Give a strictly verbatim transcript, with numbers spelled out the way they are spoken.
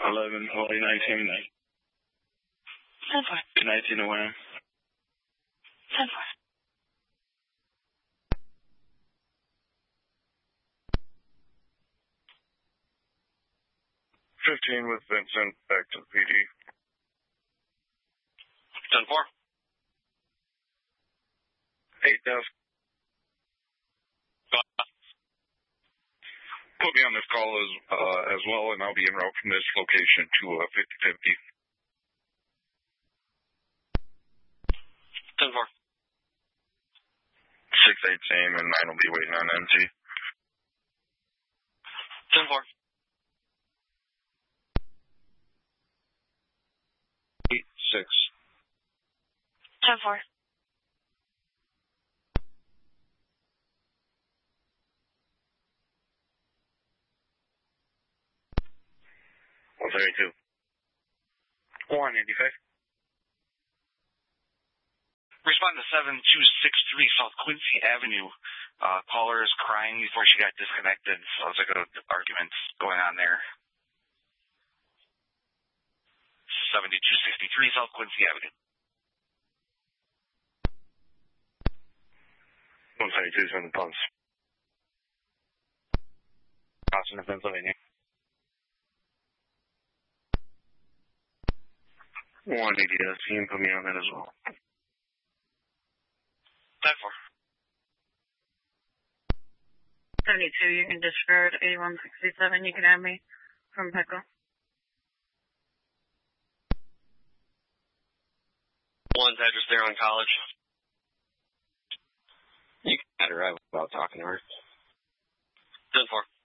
eleven, Hawaii nineteen. ten four. nineteen away. ten four. fifteen with Vincent, back to the P D. ten four. eight Dev. Put me on this call as uh, as well, and I'll be en route from this location to uh, fifty fifty. ten four. six eight same, and nine will be waiting on M T. ten four. eight six. ten four. one thirty-two. one eighty-five. Respond to seven two six three South Quincy Avenue. Uh, caller is crying before she got disconnected. Sounds like an argument going on there. seventy-two sixty-three South Quincy Avenue. one thirty-two, seven pumps. Austin, Pennsylvania. one eighty, that's you can put me on that as well. ten four. seventy-two, you can discard. eighty-one sixty-seven, you can add me from Pickle. One's address there on College. You can add her out without talking to her. ten four.